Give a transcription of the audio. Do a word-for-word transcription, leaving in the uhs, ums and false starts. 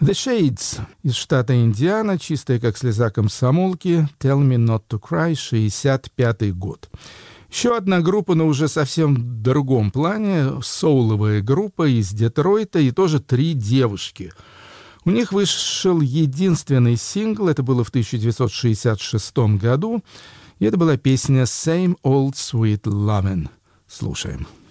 The Shades из штата Индиана, чистая как слеза комсомолки, Tell Me Not to Cry, шестьдесят пятый год. Еще одна группа, но уже совсем в другом плане, соуловая группа из Детройта, и тоже три девушки. У них вышел единственный сингл, это было в тысяча девятьсот шестьдесят шестом году, и это была песня «Same Old Sweet Lovin'». Слушаем.